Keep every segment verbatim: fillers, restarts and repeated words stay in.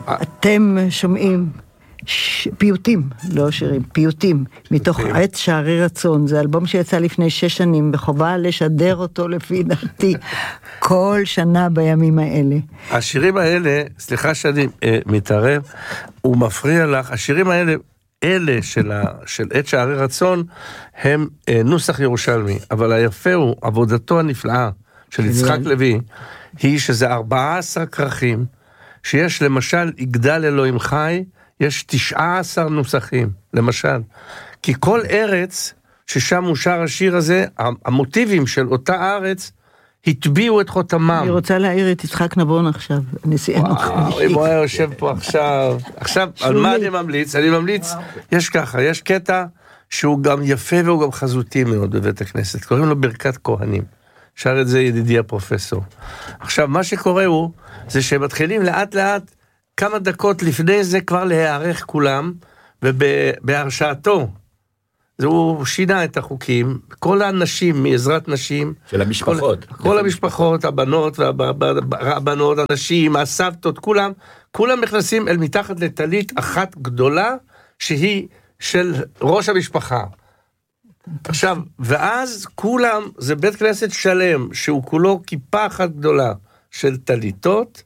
אתם שומעים ש... פיוטים, לא שירים, פיוטים, מתוך עת שערי רצון, זה אלבום שיצא לפני שש שנים, וחובה לשדר אותו לפי דעתי, כל שנה בימים האלה. השירים האלה, סליחה שאני אה, מתערב, הוא מפריע לך, השירים האלה, אלה של, ה, של עת שערי רצון, הם אה, נוסח ירושלמי, אבל היפה הוא, עבודתו הנפלאה של יצחק לוי, היא שזה ארבעה עשר כרכים, שיש למשל, יגדל אלוהים חי, יש תשעה עשר נוסחים, למשל. כי כל ארץ, ששם מושר השיר הזה, המוטיבים של אותה ארץ, התביעו את חותמם. אני רוצה להעיר את יצחק נבון עכשיו, נשיאנו חמישי. אם הוא היה יושב פה עכשיו, עכשיו, על מה אני ממליץ? אני ממליץ, יש ככה, יש קטע שהוא גם יפה והוא גם חזותי מאוד בבית הכנסת, קוראים לו ברכת כהנים. שר את זה ידידי הפרופסור. עכשיו, מה שקורה הוא, זה שהם מתחילים לאט לאט, כמה דקות לפני זה כבר להיערך כולם, ובהרשעתו, הוא שינה את החוקים, כל האנשים, מעזרת נשים, של המשפחות. כל, כל המשפחות, הבנות, והבנות, הנשים, הסבתות, כולם, כולם נכנסים אל מתחת לטלית אחת גדולה, שהיא של ראש המשפחה. עכשיו, ואז כולם, זה בית כנסת שלם, שהוא כולו כיפה אחת גדולה של טליתות,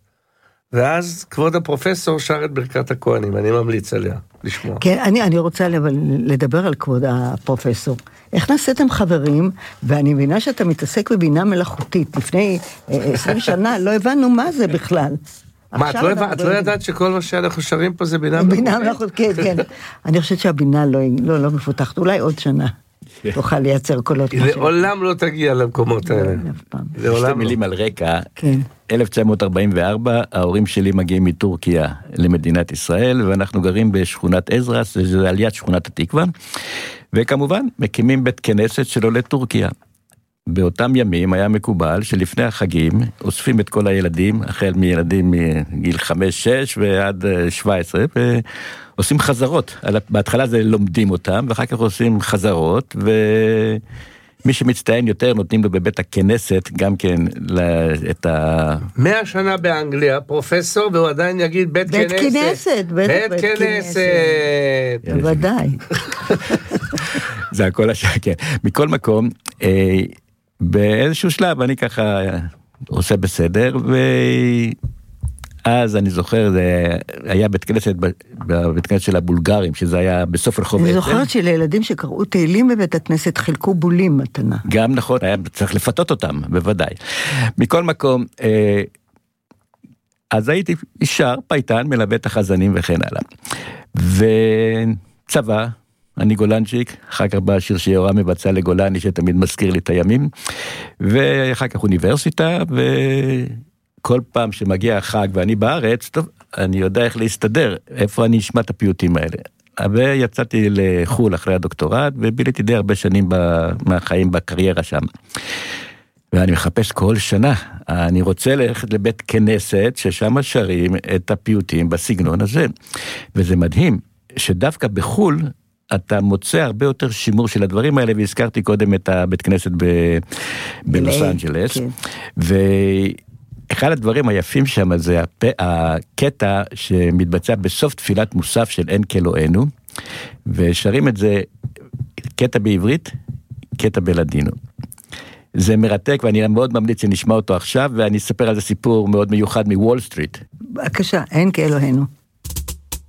ואז כבוד הפרופסור שר את ברכת הכהנים, אני ממליץ עליה, לשמוע. כן, אני, אני רוצה לדבר על כבוד הפרופסור. איך נעשיתם חברים, ואני מבינה שאתה מתעסק בבינה מלאכותית, לפני עשרים שנה לא הבנו מה זה בכלל. מה, את לא, הבא, את לא ידעת שכל מה שאנחנו שרים פה זה בינה מלאכותית? בינה מלאכותית, כן, כן. אני חושבת שהבינה לא, לא, לא מפותחת, אולי עוד שנה. תוכל לייצר קולות. לעולם לא תגיע למקומות האלה. שתי מילים על רקע. אלף תשע מאות ארבעים וארבע, ההורים שלי מגיעים מטורקיה למדינת ישראל, ואנחנו גרים בשכונת עזרס, זה על יד שכונת התקווה, וכמובן מקימים בית כנסת של עולי טורקיה. באותם ימים היה מקובל שלפני החגים אוספים את כל הילדים, החל מילדים מגיל חמש שש ועד שבע עשרה, ועושים חזרות. בהתחלה זה לומדים אותם, ואחר כך עושים חזרות, ומי שמצטיין יותר נותנים לו בבית הכנסת גם כן את ה... מאה שנה באנגליה, פרופסור, והוא עדיין יגיד בית כנסת. בית כנסת. בית כנסת. בוודאי. זה הכל השעה, כן. מכל מקום, באיזשהו שלב אני ככה עושה בסדר, ואז אני זוכר, זה היה בית כנסת, בבית כנסת של הבולגרים, שזה היה בסוף רחוב. אני זוכרת שלילדים שקראו תהילים בבית הכנסת, חילקו בולים מתנה. גם נכון, היה צריך לפתות אותם, בוודאי. מכל מקום, אז הייתי אישר, פייטן, מלווה את החזנים וכן הלאה. וצבא, אני גולנצ'יק, אחר כך בא השיר שיורם מבצע לגולני, שתמיד מזכיר לי את הימים, ואחר כך אוניברסיטה, וכל פעם שמגיע החג ואני בארץ, טוב, אני יודע איך להסתדר, איפה אני אשמע את הפיוטים האלה. ויצאתי לחול אחרי הדוקטורט, וביליתי די הרבה שנים מהחיים בקריירה שם. ואני מחפש כל שנה, אני רוצה ללכת לבית כנסת, ששם שרים את הפיוטים בסגנון הזה. וזה מדהים, שדווקא בחול, אתה מוצא הרבה יותר שימור של הדברים האלה, והזכרתי קודם את הבית כנסת בלוס אנג'לס, ואחד הדברים היפים שם זה הקטע שמתבצע בסוף תפילת מוסף של אין כאלוהינו, ושרים את זה קטע בעברית, קטע בלדינו. זה מרתק, ואני מאוד ממליץ שנשמע אותו עכשיו, ואני אספר על זה סיפור מאוד מיוחד מוול סטריט. בבקשה, אין כאלוהינו.